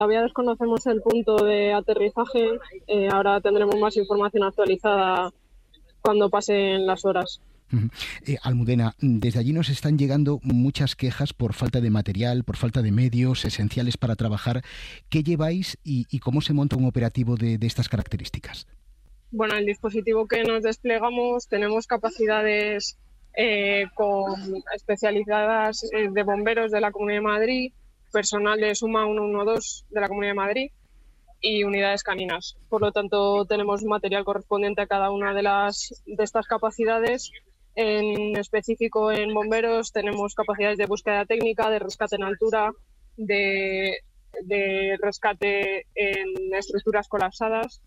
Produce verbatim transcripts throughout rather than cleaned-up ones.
Todavía desconocemos el punto de aterrizaje, eh, ahora tendremos más información actualizada cuando pasen las horas. Eh, Almudena, desde allí nos están llegando muchas quejas por falta de material, por falta de medios esenciales para trabajar. ¿Qué lleváis y, y cómo se monta un operativo de, de estas características? Bueno, el dispositivo que nos desplegamos, tenemos capacidades eh, con especializadas eh, de bomberos de la Comunidad de Madrid, personal de Suma ciento doce de la Comunidad de Madrid y unidades caninas. Por lo tanto, tenemos material correspondiente a cada una de las de estas capacidades. En específico, en bomberos tenemos capacidades de búsqueda técnica, de rescate en altura, de, de rescate en estructuras colapsadas.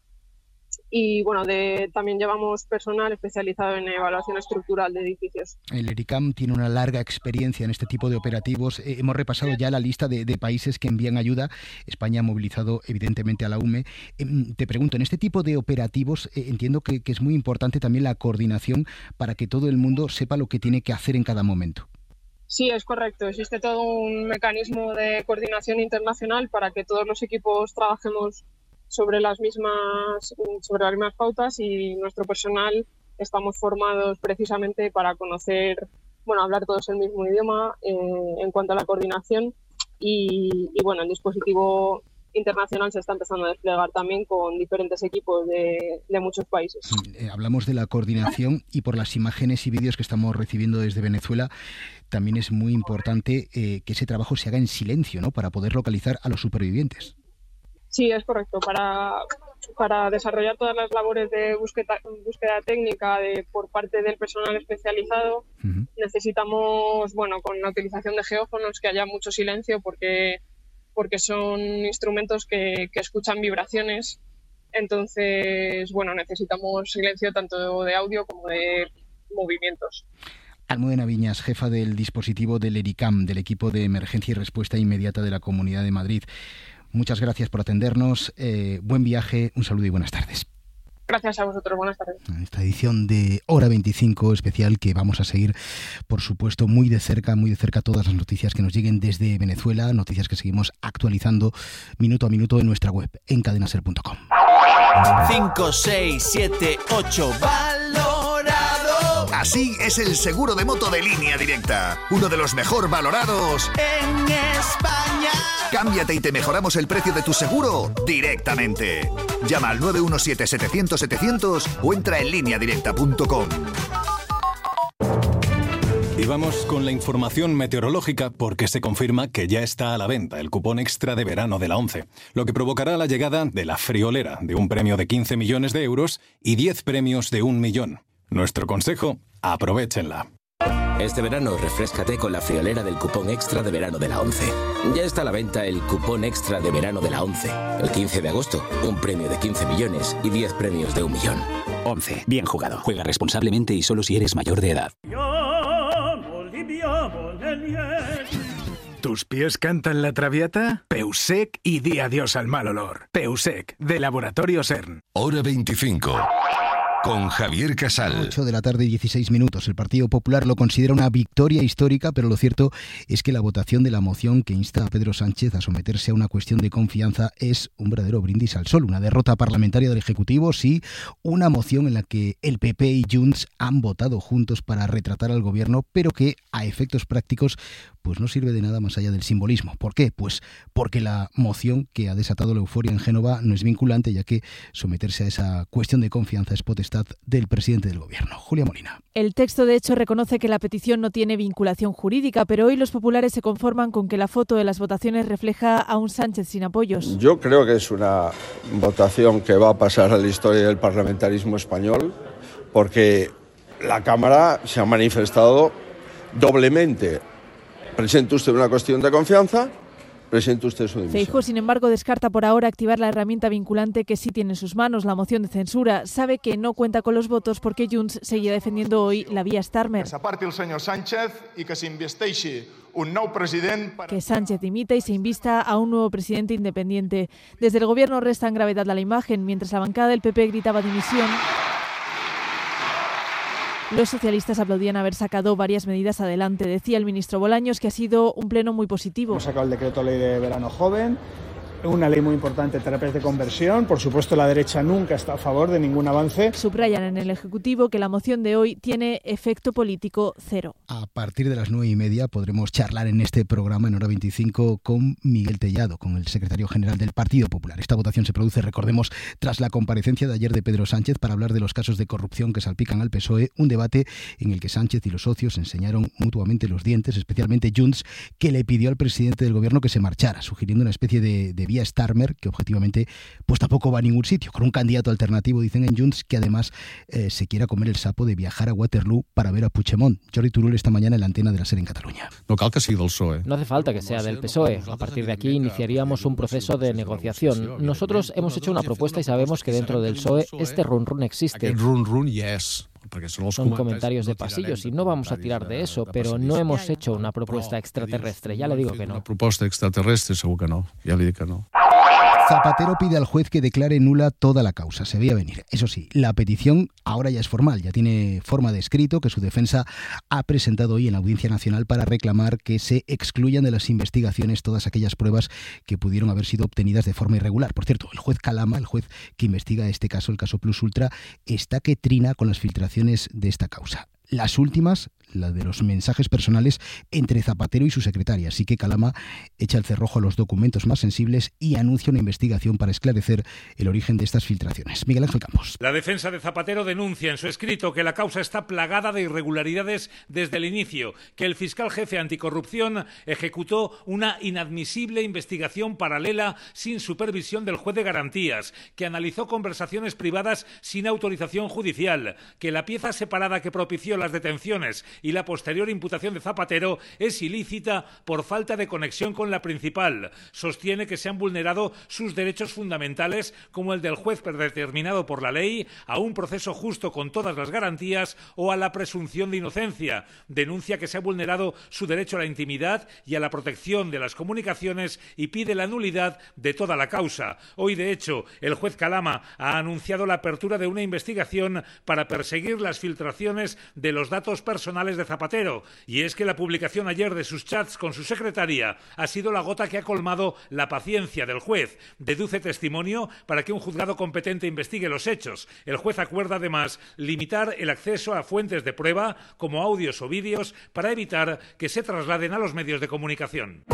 Y bueno, de, también llevamos personal especializado en evaluación estructural de edificios. El ERICAM tiene una larga experiencia en este tipo de operativos. Eh, hemos repasado ya la lista de, de países que envían ayuda. España ha movilizado evidentemente a la U M E. Eh, te pregunto, en este tipo de operativos eh, entiendo que, que es muy importante también la coordinación para que todo el mundo sepa lo que tiene que hacer en cada momento. Sí, es correcto. Existe todo un mecanismo de coordinación internacional para que todos los equipos trabajemos sobre las mismas sobre las mismas pautas, y nuestro personal estamos formados precisamente para conocer, bueno, hablar todos el mismo idioma eh, en cuanto a la coordinación y, y bueno, el dispositivo internacional se está empezando a desplegar también con diferentes equipos de, de muchos países. Eh, hablamos de la coordinación y por las imágenes y vídeos que estamos recibiendo desde Venezuela también es muy importante eh, que ese trabajo se haga en silencio, ¿no?, para poder localizar a los supervivientes. Sí, es correcto. Para, para desarrollar todas las labores de búsqueda, búsqueda técnica de, por parte del personal especializado, uh-huh. necesitamos, bueno, con la utilización de geófonos, que haya mucho silencio porque, porque son instrumentos que, que escuchan vibraciones. Entonces, bueno, necesitamos silencio tanto de audio como de movimientos. Almudena Viñas, jefa del dispositivo del ERICAM, del equipo de emergencia y respuesta inmediata de la Comunidad de Madrid. Muchas gracias por atendernos, eh, buen viaje, un saludo y buenas tardes. Gracias a vosotros, buenas tardes. Esta edición de Hora veinticinco especial que vamos a seguir, por supuesto, muy de cerca, muy de cerca todas las noticias que nos lleguen desde Venezuela, noticias que seguimos actualizando minuto a minuto en nuestra web, en cadena ser punto com. cinco, seis, siete, ocho, valorado. Así es el seguro de moto de Línea Directa, uno de los mejor valorados en España. Cámbiate y te mejoramos el precio de tu seguro directamente. Llama al nueve uno siete, setecientos, setecientos o entra en línea directa punto com. Y vamos con la información meteorológica porque se confirma que ya está a la venta el cupón extra de verano de la ONCE, lo que provocará la llegada de la friolera de un premio de quince millones de euros y diez premios de un millón. Nuestro consejo, aprovéchenla. Este verano refréscate con la friolera del cupón extra de verano de la ONCE. Ya está a la venta el cupón extra de verano de la ONCE. El quince de agosto, un premio de quince millones y diez premios de un millón. ONCE, bien jugado. Juega responsablemente y solo si eres mayor de edad. ¿Tus pies cantan la traviata? Peusec y di adiós al mal olor. Peusec, de Laboratorio CERN. Hora veinticinco. Con Javier Casal. ocho de la tarde y dieciséis minutos. El Partido Popular lo considera una victoria histórica, pero lo cierto es que la votación de la moción que insta a Pedro Sánchez a someterse a una cuestión de confianza es un verdadero brindis al sol. Una derrota parlamentaria del Ejecutivo, sí, una moción en la que el P P y Junts han votado juntos para retratar al gobierno, pero que a efectos prácticos pues no sirve de nada más allá del simbolismo. ¿Por qué? Pues porque la moción que ha desatado la euforia en Génova no es vinculante, ya que someterse a esa cuestión de confianza es potestad del presidente del gobierno. Julia Molina. El texto, de hecho, reconoce que la petición no tiene vinculación jurídica, pero hoy los populares se conforman con que la foto de las votaciones refleja a un Sánchez sin apoyos. Yo creo que es una votación que va a pasar a la historia del parlamentarismo español, porque la Cámara se ha manifestado doblemente. Presente usted una cuestión de confianza, presente usted su dimisión. Feijóo, sin embargo, descarta por ahora activar la herramienta vinculante que sí tiene en sus manos, la moción de censura. Sabe que no cuenta con los votos porque Junts seguirá defendiendo hoy la vía Starmer. Que s'aparti el senyor Sánchez i que s'investeixi un nou president... Que Sánchez dimita y se invista a un nuevo presidente independiente. Desde el gobierno restan gravedad a la imagen, mientras la bancada del P P gritaba dimisión. Los socialistas aplaudían haber sacado varias medidas adelante. Decía el ministro Bolaños que ha sido un pleno muy positivo. Hemos sacado el decreto ley de verano joven, una ley muy importante, terapias de conversión. Por supuesto, la derecha nunca está a favor de ningún avance. Subrayan en el Ejecutivo que la moción de hoy tiene efecto político cero. A partir de las nueve y media podremos charlar en este programa en Hora veinticinco con Miguel Tellado, con el secretario general del Partido Popular. Esta votación se produce, recordemos, tras la comparecencia de ayer de Pedro Sánchez para hablar de los casos de corrupción que salpican al P S O E, un debate en el que Sánchez y los socios enseñaron mutuamente los dientes, especialmente Junts, que le pidió al presidente del gobierno que se marchara, sugiriendo una especie de, de vía Starmer que objetivamente pues tampoco va a ningún sitio, con un candidato alternativo, dicen en Junts, que además eh, se quiera comer el sapo de viajar a Waterloo para ver a Puigdemont. Jordi Turull esta mañana en la antena de la SER en Cataluña. No cal que sigui del P S O E. No hace falta que sea del P S O E. A partir de aquí iniciaríamos un proceso de negociación. Nosotros hemos hecho una propuesta y sabemos que dentro del P S O E este run run existe. Aquest run run hi és. Son comentarios de pasillos y no vamos a tirar de eso, pero no hemos hecho una propuesta extraterrestre, ya le digo que no. Una propuesta extraterrestre segur que no, ya le digo que no. Zapatero pide al juez que declare nula toda la causa. Se veía venir. Eso sí, la petición ahora ya es formal, ya tiene forma de escrito que su defensa ha presentado hoy en la Audiencia Nacional para reclamar que se excluyan de las investigaciones todas aquellas pruebas que pudieron haber sido obtenidas de forma irregular. Por cierto, el juez Calama, el juez que investiga este caso, el caso Plus Ultra, está que trina con las filtraciones de esta causa. Las últimas, la de los mensajes personales entre Zapatero y su secretaria. Así que Calama echa el cerrojo a los documentos más sensibles y anuncia una investigación para esclarecer el origen de estas filtraciones. Miguel Ángel Campos. La defensa de Zapatero denuncia en su escrito que la causa está plagada de irregularidades desde el inicio, que el fiscal jefe anticorrupción ejecutó una inadmisible investigación paralela sin supervisión del juez de garantías, que analizó conversaciones privadas sin autorización judicial, que la pieza separada que propició las detenciones y la posterior imputación de Zapatero es ilícita por falta de conexión con la principal. Sostiene que se han vulnerado sus derechos fundamentales, como el del juez predeterminado por la ley, a un proceso justo con todas las garantías o a la presunción de inocencia. Denuncia que se ha vulnerado su derecho a la intimidad y a la protección de las comunicaciones y pide la nulidad de toda la causa. Hoy, de hecho, el juez Calama ha anunciado la apertura de una investigación para perseguir las filtraciones de los datos personales de Zapatero, y es que la publicación ayer de sus chats con su secretaria ha sido la gota que ha colmado la paciencia del juez. Deduce testimonio para que un juzgado competente investigue los hechos. El juez acuerda además limitar el acceso a fuentes de prueba como audios o vídeos para evitar que se trasladen a los medios de comunicación.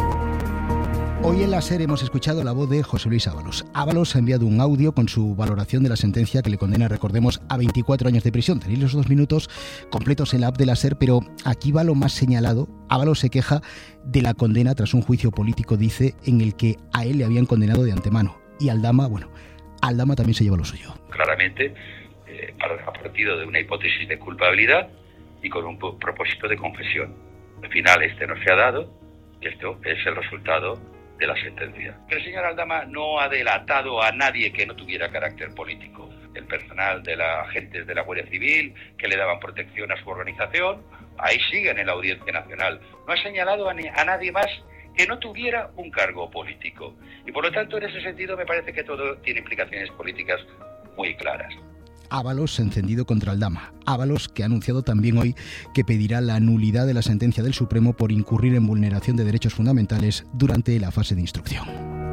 Hoy en la SER hemos escuchado la voz de José Luis Ábalos. Ábalos ha enviado un audio con su valoración de la sentencia que le condena, recordemos, a veinticuatro años de prisión. Tenéis los dos minutos completos en la app de la SER, pero aquí va lo más señalado. Ábalos se queja de la condena tras un juicio político, dice, en el que a él le habían condenado de antemano. Y Aldama, bueno, Aldama también se lleva lo suyo. Claramente, eh, a partir de una hipótesis de culpabilidad y con un propósito de confesión. Al final este no se ha dado y esto es el resultado de la sentencia. El señor Aldama no ha delatado a nadie que no tuviera carácter político. El personal de la agentes de la Guardia Civil que le daban protección a su organización, ahí siguen en la Audiencia Nacional. No ha señalado a, ni, a nadie más que no tuviera un cargo político. Y por lo tanto, en ese sentido, me parece que todo tiene implicaciones políticas muy claras. Ábalos encendido contra Aldama. Ábalos que ha anunciado también hoy que pedirá la nulidad de la sentencia del Supremo por incurrir en vulneración de derechos fundamentales durante la fase de instrucción.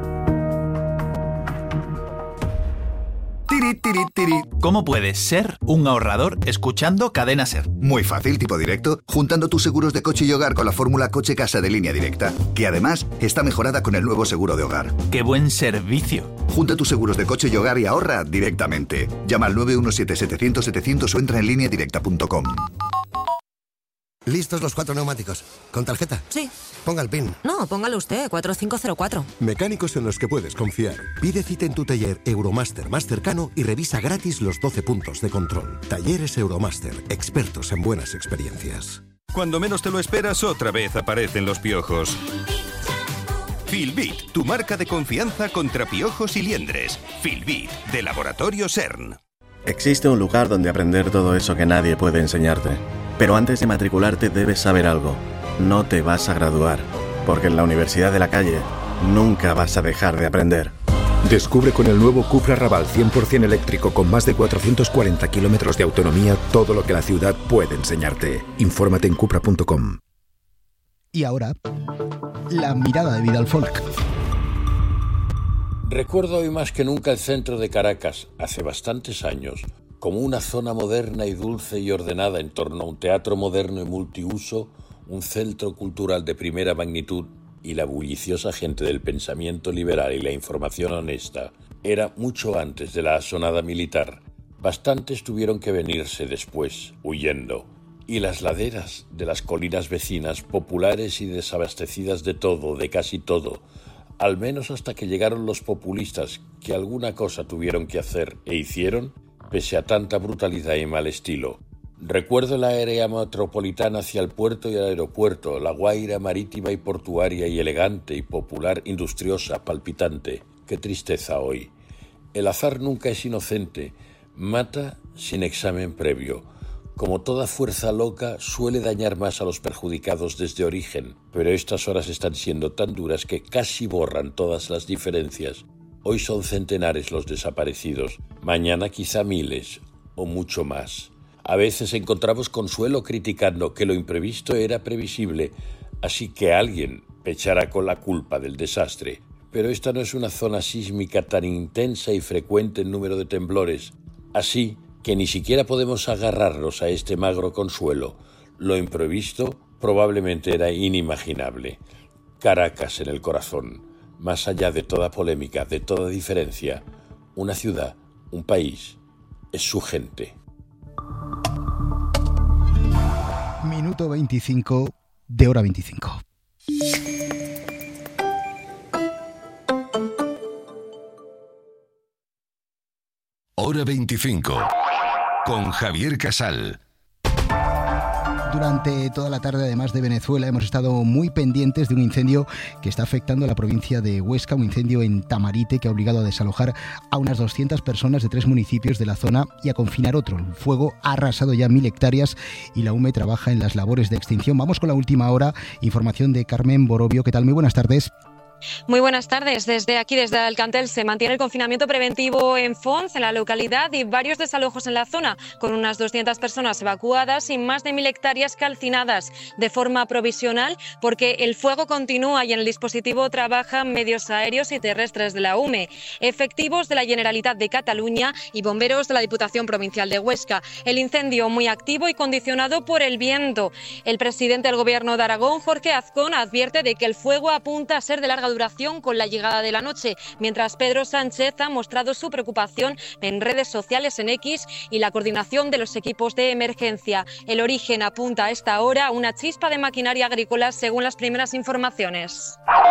Tiri, tiri, tiri. ¿Cómo puedes ser un ahorrador escuchando Cadena SER? Muy fácil, tipo directo, juntando tus seguros de coche y hogar con la fórmula Coche-Casa de Línea Directa, que además está mejorada con el nuevo seguro de hogar. ¡Qué buen servicio! Junta tus seguros de coche y hogar y ahorra directamente. Llama al nueve uno siete, setecientos, setecientos o entra en línea directa punto com. ¿Listos los cuatro neumáticos? ¿Con tarjeta? Sí. Ponga el PIN. No, póngalo usted, cuatro cinco cero cuatro. Mecánicos en los que puedes confiar. Pide cita en tu taller Euromaster más cercano y revisa gratis los doce puntos de control. Talleres Euromaster, expertos en buenas experiencias. Cuando menos te lo esperas, otra vez aparecen los piojos. Filbit, tu marca de confianza contra piojos y liendres. Filbit, de Laboratorio CERN. Existe un lugar donde aprender todo eso que nadie puede enseñarte. Pero antes de matricularte debes saber algo. No te vas a graduar, porque en la Universidad de la Calle nunca vas a dejar de aprender. Descubre con el nuevo Cupra Raval cien por ciento eléctrico con más de cuatrocientos cuarenta kilómetros de autonomía todo lo que la ciudad puede enseñarte. Infórmate en cupra punto com. Y ahora, la mirada de Vidal Folk. Recuerdo hoy más que nunca el centro de Caracas, hace bastantes años, como una zona moderna y dulce y ordenada en torno a un teatro moderno y multiuso, un centro cultural de primera magnitud y la bulliciosa gente del pensamiento liberal y la información honesta. Era mucho antes de la asonada militar. Bastantes tuvieron que venirse después, huyendo. Y las laderas de las colinas vecinas, populares y desabastecidas de todo, de casi todo, al menos hasta que llegaron los populistas que alguna cosa tuvieron que hacer e hicieron, pese a tanta brutalidad y mal estilo. Recuerdo la área metropolitana hacia el puerto y el aeropuerto, la Guaira marítima y portuaria y elegante y popular, industriosa, palpitante. Qué tristeza hoy. El azar nunca es inocente, mata sin examen previo. Como toda fuerza loca, suele dañar más a los perjudicados desde origen, pero estas horas están siendo tan duras que casi borran todas las diferencias. Hoy son centenares los desaparecidos, mañana quizá miles o mucho más. A veces encontramos consuelo criticando que lo imprevisto era previsible, así que alguien pechará con la culpa del desastre. Pero esta no es una zona sísmica tan intensa y frecuente en número de temblores, así que ni siquiera podemos agarrarnos a este magro consuelo. Lo imprevisto probablemente era inimaginable. Caracas en el corazón. Más allá de toda polémica, de toda diferencia, una ciudad, un país, es su gente. Minuto veinticinco de hora veinticinco. Hora veinticinco, con Javier Casal. Durante toda la tarde, además de Venezuela, hemos estado muy pendientes de un incendio que está afectando a la provincia de Huesca, un incendio en Tamarite que ha obligado a desalojar a unas doscientas personas de tres municipios de la zona y a confinar otro. El fuego ha arrasado ya mil hectáreas y la U M E trabaja en las labores de extinción. Vamos con la última hora, información de Carmen Borobio. ¿Qué tal? Muy buenas tardes. Muy buenas tardes. Desde aquí, desde Alcantel, se mantiene el confinamiento preventivo en Fons, en la localidad, y varios desalojos en la zona, con unas doscientas personas evacuadas y más de mil hectáreas calcinadas de forma provisional, porque el fuego continúa y en el dispositivo trabajan medios aéreos y terrestres de la U M E, efectivos de la Generalitat de Cataluña y bomberos de la Diputación Provincial de Huesca. El incendio muy activo y condicionado por el viento. El presidente del Gobierno de Aragón, Jorge Azcón, advierte de que el fuego apunta a ser de larga duración con la llegada de la noche, mientras Pedro Sánchez ha mostrado su preocupación en redes sociales, en X, y la coordinación de los equipos de emergencia. El origen apunta a esta hora a una chispa de maquinaria agrícola, según las primeras informaciones.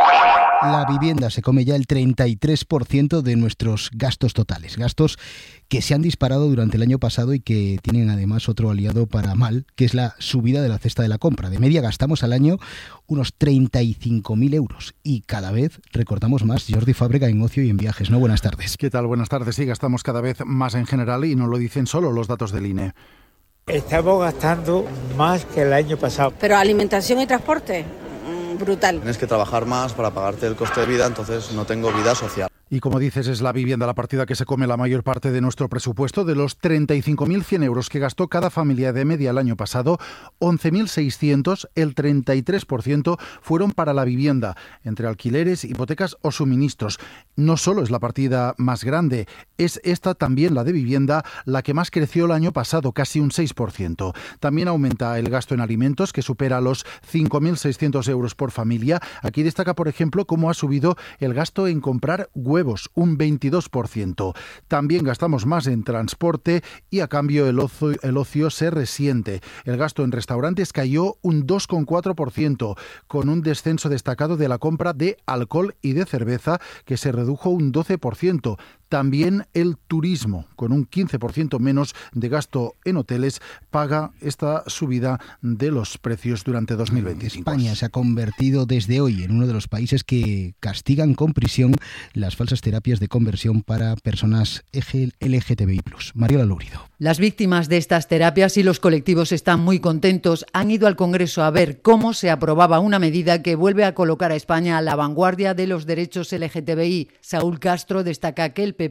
La vivienda se come ya el treinta y tres por ciento de nuestros gastos totales, gastos que se han disparado durante el año pasado y que tienen además otro aliado para mal, que es la subida de la cesta de la compra. De media gastamos al año unos treinta y cinco mil euros y cada vez recortamos más. Jordi Fábrega, en ocio y en viajes. ¿No? Buenas tardes. ¿Qué tal? Buenas tardes. Sí, gastamos cada vez más en general y no lo dicen solo los datos del I N E. Estamos gastando más que el año pasado. Pero alimentación y transporte, brutal. Tienes que trabajar más para pagarte el coste de vida, entonces no tengo vida social. Y como dices, es la vivienda la partida que se come la mayor parte de nuestro presupuesto. De los treinta y cinco mil cien euros que gastó cada familia de media el año pasado, once mil seiscientos, el treinta y tres por ciento, fueron para la vivienda, entre alquileres, hipotecas o suministros. No solo es la partida más grande, es esta también, la de vivienda, la que más creció el año pasado, casi un seis por ciento. También aumenta el gasto en alimentos, que supera los cinco mil seiscientos euros por familia. Aquí destaca, por ejemplo, cómo ha subido el gasto en comprar huevos. Huevos, un veintidós por ciento. También gastamos más en transporte y a cambio el ocio, el ocio se resiente. El gasto en restaurantes cayó un dos coma cuatro por ciento, con un descenso destacado de la compra de alcohol y de cerveza, que se redujo un doce por ciento. También el turismo, con un quince por ciento menos de gasto en hoteles, paga esta subida de los precios durante dos mil veinticinco. España se ha convertido desde hoy en uno de los países que castigan con prisión las falsas terapias de conversión para personas L G T B I plus. Mariola Lúrido. Las víctimas de estas terapias y los colectivos están muy contentos. Han ido al Congreso a ver cómo se aprobaba una medida que vuelve a colocar a España a la vanguardia de los derechos L G T B I. Saúl Castro destaca que el P P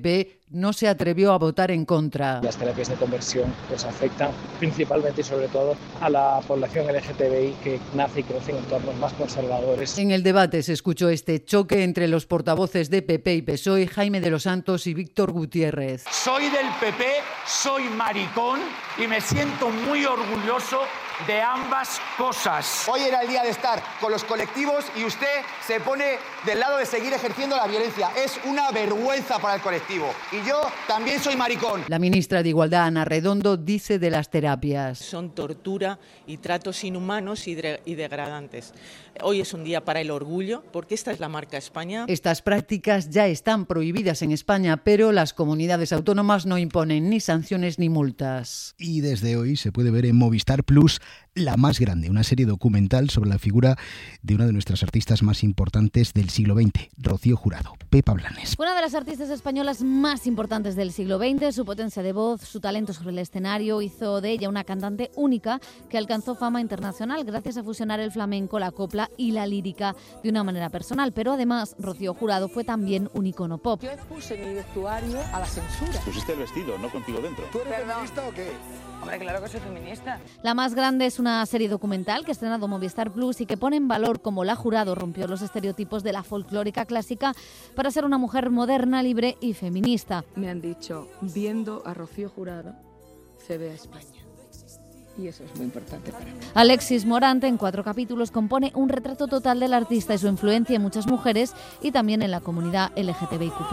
no se atrevió a votar en contra. Las terapias de conversión pues afectan principalmente y sobre todo a la población L G T B I que nace y crece en entornos más conservadores. En el debate se escuchó este choque entre los portavoces de P P y P S O E, Jaime de los Santos y Víctor Gutiérrez. Soy del P P, soy maricón y me siento muy orgulloso de ambas cosas. Hoy era el día de estar con los colectivos y usted se pone del lado de seguir ejerciendo la violencia. Es una vergüenza para el colectivo. Y yo también soy maricón. La ministra de Igualdad, Ana Redondo, dice de las terapias: son tortura y tratos inhumanos y, de- y degradantes. Hoy es un día para el orgullo, porque esta es la marca España. Estas prácticas ya están prohibidas en España, pero las comunidades autónomas no imponen ni sanciones ni multas. Y desde hoy se puede ver en Movistar Plus La Más Grande, una serie documental sobre la figura de una de nuestras artistas más importantes del siglo veinte, Rocío Jurado. Pepa Blanes. Fue una de las artistas españolas más importantes del siglo veinte. Su potencia de voz, su talento sobre el escenario hizo de ella una cantante única que alcanzó fama internacional gracias a fusionar el flamenco, la copla y la lírica de una manera personal. Pero además, Rocío Jurado fue también un icono pop. Yo expuse mi vestuario a la censura. Pusiste el vestido, no contigo dentro. ¿Tú eres feminista o qué? Hombre, claro que soy feminista. La Más Grande es una serie documental que ha estrenado Movistar Plus y que pone en valor cómo la Jurado rompió los estereotipos de la folclórica clásica para ser una mujer moderna, libre y feminista. Me han dicho, viendo a Rocío Jurado, se ve a España. Y eso es muy importante para mí. Alexis Morante, en cuatro capítulos, compone un retrato total del artista y su influencia en muchas mujeres y también en la comunidad L G T B I Q plus.